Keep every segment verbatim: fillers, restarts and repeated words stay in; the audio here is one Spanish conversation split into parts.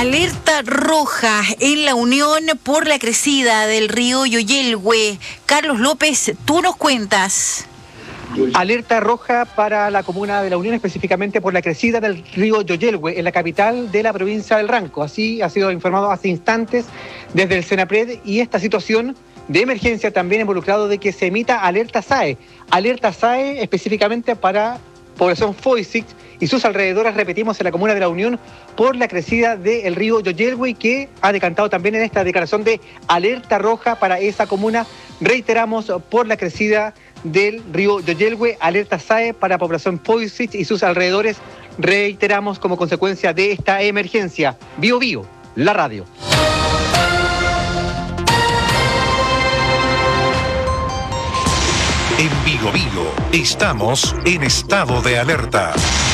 Alerta roja en la Unión por la crecida del río Yoyelhue. Carlos López, tú nos cuentas. Alerta roja para la comuna de la Unión, específicamente por la crecida del río Yoyelhue en la capital de la provincia del Ranco. Así ha sido informado hace instantes desde el Senapred, y esta situación de emergencia también ha involucrado de que se emita alerta S A E. Alerta S A E específicamente para población Foixich y sus alrededores, repetimos, en la comuna de la Unión por la crecida del río Yoyelhue, que ha decantado también en esta declaración de alerta roja para esa comuna. Reiteramos, por la crecida del río Yoyelhue, alerta S A E para población Foixich y sus alrededores, reiteramos, como consecuencia de esta emergencia. Bio Bio, la radio. En Vigo Vigo estamos en estado de alerta.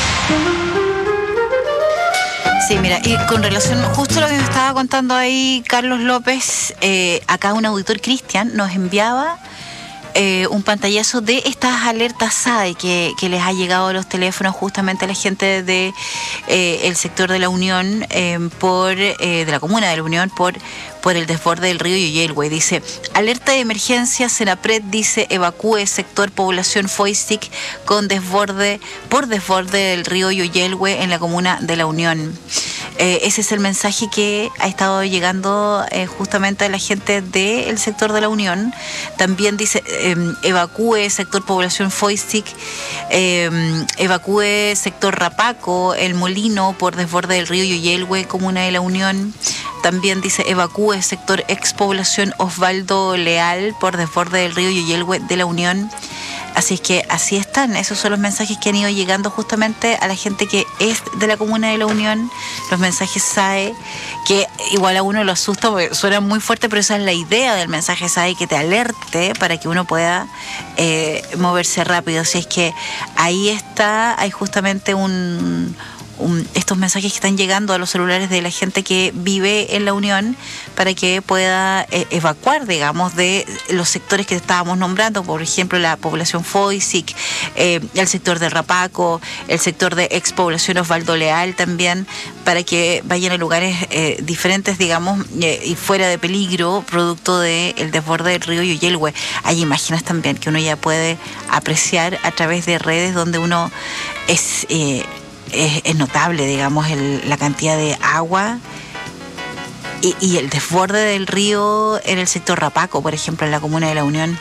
Sí, mira, y con relación justo a lo que me estaba contando ahí Carlos López, eh, acá un auditor, Cristian, nos enviaba eh, un pantallazo de estas alertas S A E que, que les ha llegado a los teléfonos justamente a la gente de eh, el sector de la Unión, eh, por eh, de la comuna de la Unión, por por el desborde del río Yoyelhue. Dice, alerta de emergencia, Senapred dice, evacúe sector población Foixich con desborde, por desborde del río Yoyelhue en la comuna de la Unión. Eh, ese es el mensaje que ha estado llegando eh, justamente a la gente del sector de la Unión. También dice, eh, evacúe sector población Foixich, eh, evacúe sector Rapaco, El Molino, por desborde del río Yoyelhue, comuna de la Unión. También dice, evacúe sector expoblación Osvaldo Leal por desborde del río Yoyelhue de la Unión. Así es que así están, esos son los mensajes que han ido llegando justamente a la gente que es de la comuna de la Unión, los mensajes S A E, que igual a uno lo asusta porque suena muy fuerte, pero esa es la idea del mensaje S A E, que te alerte para que uno pueda eh, moverse rápido. Así es que ahí está, hay justamente un... Um, estos mensajes que están llegando a los celulares de la gente que vive en la Unión para que pueda eh, evacuar, digamos, de los sectores que estábamos nombrando, por ejemplo, la población Foixich, eh, el sector de Rapaco, el sector de expoblación Osvaldo Leal también, para que vayan a lugares eh, diferentes, digamos, eh, y fuera de peligro, producto del desborde del río Yoyelhue. Hay imágenes también que uno ya puede apreciar a través de redes donde uno es... Eh, Es, es notable, digamos, el, la cantidad de agua y, y el desborde del río en el sector Rapaco, por ejemplo, en la comuna de la Unión.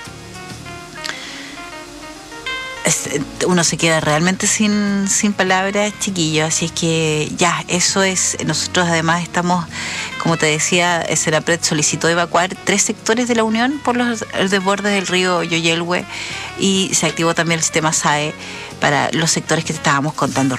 Es, uno se queda realmente sin, sin palabras, chiquillos. Así es que ya, eso es. Nosotros además estamos, como te decía, Senapred solicitó evacuar tres sectores de la Unión por los desbordes del río Yoyelhue, y se activó también el sistema S A E para los sectores que te estábamos contando.